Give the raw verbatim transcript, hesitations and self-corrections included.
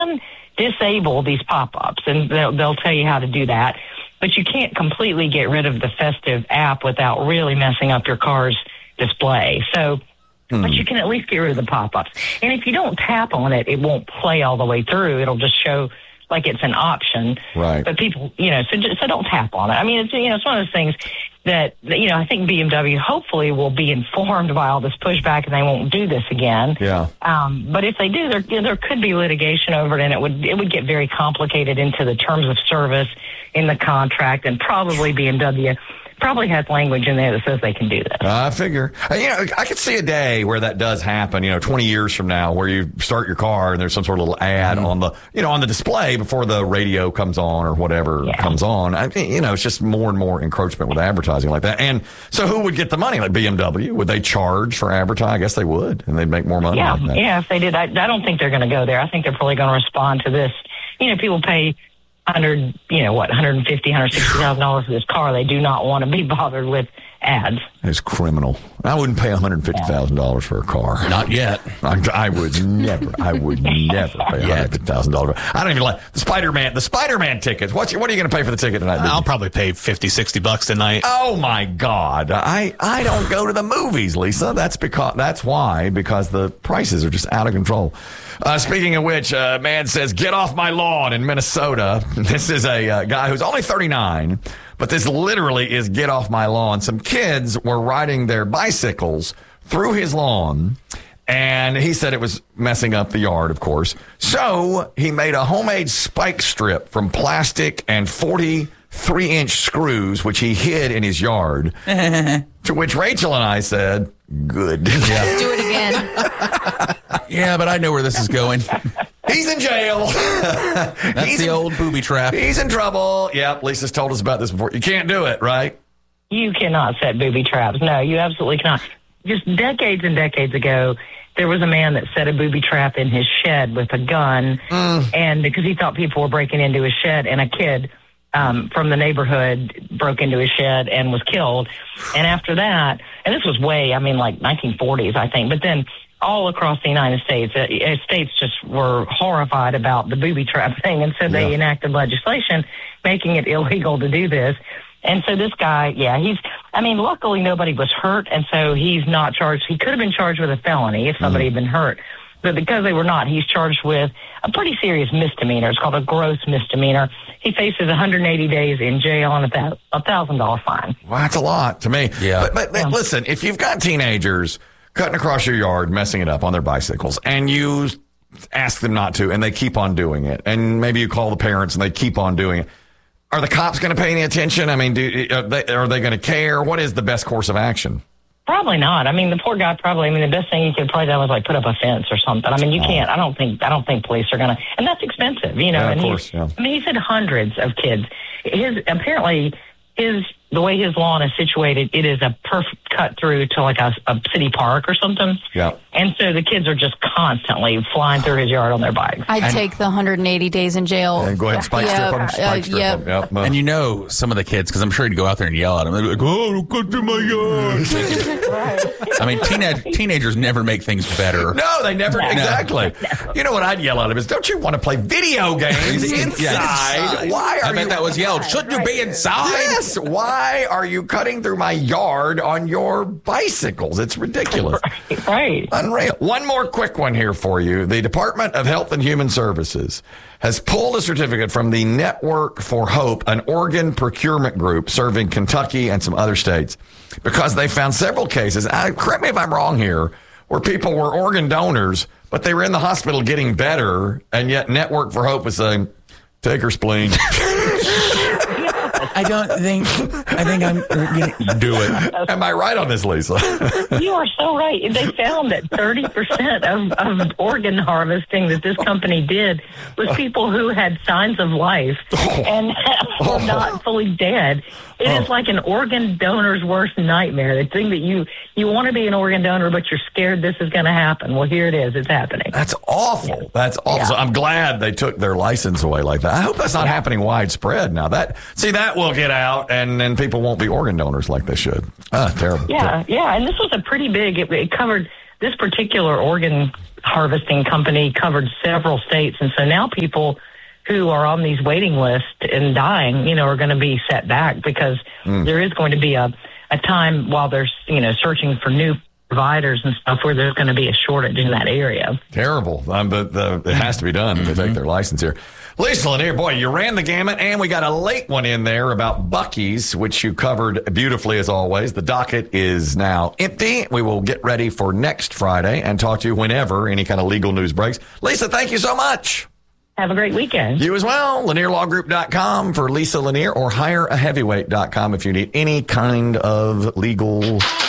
disable these pop-ups, and they'll, they'll tell you how to do that. But you can't completely get rid of the Festive app without really messing up your car's display. So, mm. but you can at least get rid of the pop-ups. And if you don't tap on it, it won't play all the way through. It'll just show like it's an option. Right. But people, you know, so, just, so don't tap on it. I mean, it's, you know, it's one of those things that, you know, I think B M W hopefully will be informed by all this pushback and they won't do this again. Yeah. Um, but if they do, there, you know, there could be litigation over it, and it would it would get very complicated into the terms of service in the contract, and probably B M W probably has language in there that says they can do this. I figure. Uh, you know, I could see a day where that does happen, you know, twenty years from now, where you start your car and there's some sort of little ad mm-hmm. on the, you know, on the display before the radio comes on or whatever yeah. comes on. I, you know, it's just more and more encroachment with advertising like that. And so who would get the money? Like B M W? Would they charge for advertising? I guess they would, and they'd make more money. Yeah, like that. yeah, if they did. I, I don't think they're going to go there. I think they're probably going to respond to this. You know, people pay hundred, you know what, one hundred fifty, one hundred sixty thousand dollars for this car. They do not want to be bothered with ads. It's criminal. I wouldn't pay one hundred fifty thousand dollars for a car. Not yet. I, I would never. I would never pay one hundred fifty thousand dollars. I don't even like the Spider-Man. The Spider-Man tickets. What's your, what are you going to pay for the ticket tonight? I'll probably pay fifty, sixty bucks tonight. Oh my God! I I don't go to the movies, Lisa. That's because that's why because the prices are just out of control. Uh, speaking of which, a uh, man says, "Get off my lawn" in Minnesota. This is a uh, guy who's only thirty-nine, but this literally is "get off my lawn." Some kids were riding their bicycles through his lawn, and he said it was messing up the yard, of course. So he made a homemade spike strip from plastic and forty-three inch screws, which he hid in his yard. To which Rachel and I said, "Good." Yeah. Do it again. Yeah, but I know where this is going. He's in jail. That's he's the in, old booby trap. He's in trouble. Yep, Lisa's told us about this before. You can't do it, right? You cannot set booby traps. No, you absolutely cannot. Just decades and decades ago, there was a man that set a booby trap in his shed with a gun, mm. and because he thought people were breaking into his shed, and a kid um, from the neighborhood broke into his shed and was killed. And after that, and this was way, I mean, like nineteen forties, I think, but then all across the United States, uh, states just were horrified about the booby trap thing, and so they yeah. enacted legislation making it illegal to do this. And so this guy, yeah, he's, I mean, luckily nobody was hurt, and so he's not charged. He could have been charged with a felony if somebody mm-hmm. had been hurt. But because they were not, he's charged with a pretty serious misdemeanor. It's called a gross misdemeanor. He faces one hundred eighty days in jail and a one thousand dollars fine. Well, that's a lot to me. Yeah. But, but, but yeah. listen, if you've got teenagers cutting across your yard, messing it up on their bicycles, and you ask them not to, and they keep on doing it, and maybe you call the parents and they keep on doing it, are the cops going to pay any attention? I mean, do, are they, are they going to care? What is the best course of action? Probably not. I mean, the poor guy probably, I mean, the best thing you could probably do was like put up a fence or something. I mean, you can't, I don't think, I don't think police are going to, and that's expensive, you know. Yeah, of and course, yeah. I mean, he said hundreds of kids. His, apparently, his, the way his lawn is situated, it is a perfect cut through to like a, a city park or something. Yeah. And so the kids are just constantly flying through his yard on their bikes. I'd and, take the one hundred eighty days in jail. And go ahead and spike yeah. strip them. Spike uh, strip yep. them. Yep. And you know some of the kids, because I'm sure he'd go out there and yell at them. They'd be like, "Oh, cut through my yard." Right. I mean, teenage, teenagers never make things better. No, they never. No. Exactly. No. You know what I'd yell at him is, "Don't you want to play video games inside? Yeah. Why are I bet you, that was yelled. Shouldn't you be inside?" Yes. Why are you cutting through my yard on your bicycles? It's ridiculous. Right. right. Unreal. One more quick one here for you. The Department of Health and Human Services has pulled a certificate from the Network for Hope, an organ procurement group serving Kentucky and some other states, because they found several cases, I, correct me if I'm wrong here, where people were organ donors, but they were in the hospital getting better, and yet Network for Hope was saying, "Take her spleen." I don't think, I think I'm going to do it. Am I right on this, Lisa? You are so right. They found that thirty percent of, of organ harvesting that this company did was people who had signs of life and were not fully dead. It is like an organ donor's worst nightmare. The thing that you, you want to be an organ donor, but you're scared this is going to happen. Well, here it is. It's happening. That's awful. That's awful. Yeah. So I'm glad they took their license away like that. I hope that's not yeah. happening widespread now. That See, that will get out, and then people won't be organ donors like they should. Ah, terrible. Yeah, terrible. yeah. And this was a pretty big, it, it covered this particular organ harvesting company covered several states. And so now people who are on these waiting lists and dying, you know, are going to be set back because mm. there is going to be a, a time while they're, you know, searching for new providers and stuff where there's going to be a shortage in that area. Terrible. Um, but the, it has to be done mm-hmm. to take their license here. Lisa Lanier, boy, you ran the gamut, and we got a late one in there about Buc-ee's, which you covered beautifully as always. The docket is now empty. We will get ready for next Friday and talk to you whenever any kind of legal news breaks. Lisa, thank you so much. Have a great weekend. You as well. Lanier Law Group dot com for Lisa Lanier, or hire a heavyweight dot com if you need any kind of legal